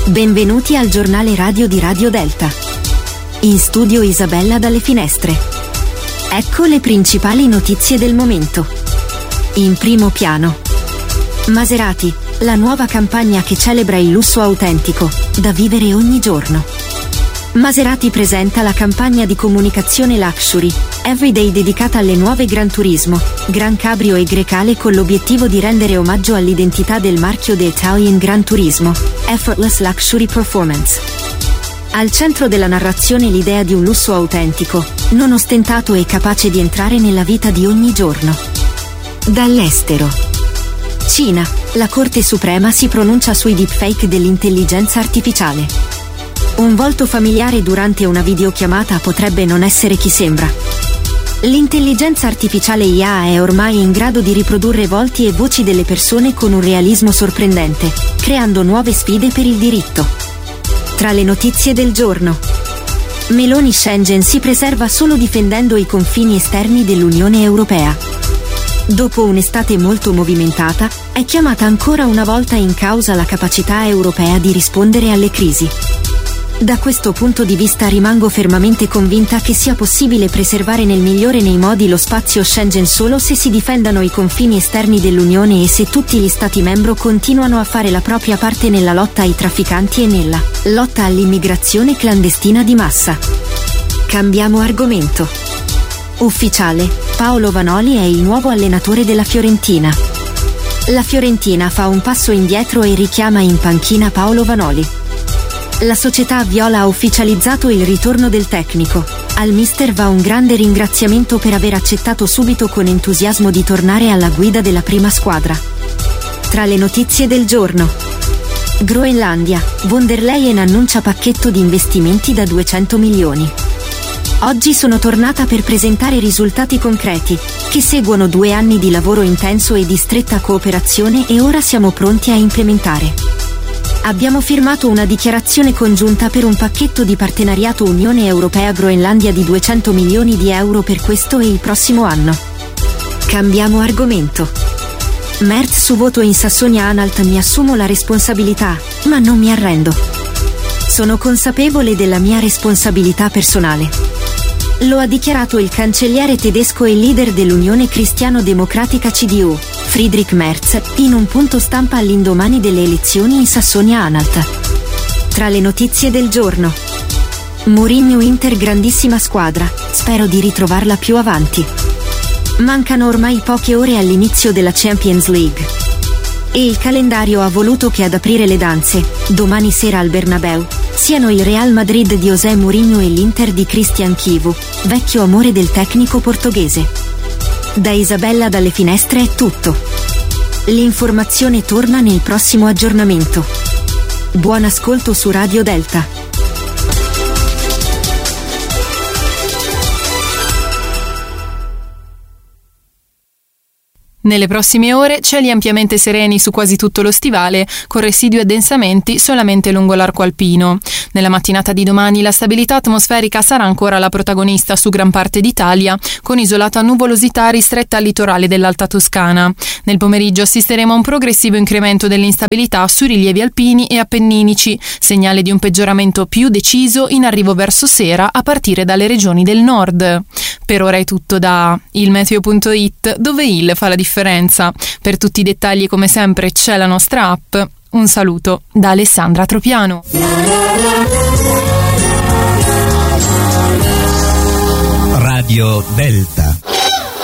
Benvenuti al giornale radio di Radio Delta. In studio Isabella dalle finestre. Ecco le principali notizie del momento. In primo piano. Maserati, la nuova campagna che celebra il lusso autentico, da vivere ogni giorno. Maserati presenta la campagna di comunicazione Luxury Everyday dedicata alle nuove Gran Turismo, Gran Cabrio e Grecale con l'obiettivo di rendere omaggio all'identità del marchio The Italian Gran Turismo, Effortless Luxury Performance. Al centro della narrazione l'idea di un lusso autentico, non ostentato e capace di entrare nella vita di ogni giorno. Dall'estero. Cina, la Corte Suprema si pronuncia sui deepfake dell'intelligenza artificiale. Un volto familiare durante una videochiamata potrebbe non essere chi sembra. L'intelligenza artificiale IA è ormai in grado di riprodurre volti e voci delle persone con un realismo sorprendente, creando nuove sfide per il diritto. Tra le notizie del giorno. Meloni Schengen si preserva solo difendendo i confini esterni dell'Unione Europea. Dopo un'estate molto movimentata, è chiamata ancora una volta in causa la capacità europea di rispondere alle crisi. Da questo punto di vista rimango fermamente convinta che sia possibile preservare nel migliore nei modi lo spazio Schengen solo se si difendano i confini esterni dell'Unione e se tutti gli Stati membri continuano a fare la propria parte nella lotta ai trafficanti e nella lotta all'immigrazione clandestina di massa. Cambiamo argomento. Ufficiale, Paolo Vanoli è il nuovo allenatore della Fiorentina. La Fiorentina fa un passo indietro e richiama in panchina Paolo Vanoli. La società viola ha ufficializzato il ritorno del tecnico. Al mister va un grande ringraziamento per aver accettato subito con entusiasmo di tornare alla guida della prima squadra. Tra le notizie del giorno. Groenlandia, von der Leyen annuncia pacchetto di investimenti da 200 milioni. Oggi sono tornata per presentare risultati concreti, che seguono 2 anni di lavoro intenso e di stretta cooperazione e ora siamo pronti a implementare. Abbiamo firmato una dichiarazione congiunta per un pacchetto di partenariato Unione Europea-Groenlandia di 200 milioni di euro per questo e il prossimo anno. Cambiamo argomento. Merz su voto in Sassonia-Anhalt: mi assumo la responsabilità, ma non mi arrendo. Sono consapevole della mia responsabilità personale. Lo ha dichiarato il cancelliere tedesco e leader dell'Unione Cristiano-Democratica CDU, Friedrich Merz, in un punto stampa all'indomani delle elezioni in Sassonia-Anhalt. Tra le notizie del giorno. Mourinho Inter grandissima squadra, spero di ritrovarla più avanti. Mancano ormai poche ore all'inizio della Champions League. E il calendario ha voluto che ad aprire le danze, domani sera al Bernabeu, siano il Real Madrid di José Mourinho e l'Inter di Christian Chivu, vecchio amore del tecnico portoghese. Da Isabella dalle finestre è tutto. L'informazione torna nel prossimo aggiornamento. Buon ascolto su Radio Delta. Nelle prossime ore cieli ampiamente sereni su quasi tutto lo stivale, con residui addensamenti solamente lungo l'arco alpino. Nella mattinata di domani la stabilità atmosferica sarà ancora la protagonista su gran parte d'Italia, con isolata nuvolosità ristretta al litorale dell'Alta Toscana. Nel pomeriggio assisteremo a un progressivo incremento dell'instabilità sui rilievi alpini e appenninici, segnale di un peggioramento più deciso in arrivo verso sera a partire dalle regioni del nord. Per ora è tutto da ilmeteo.it, dove il fa la differenza. Per tutti i dettagli, come sempre, c'è la nostra app. Un saluto da Alessandra Tropiano. Radio Delta.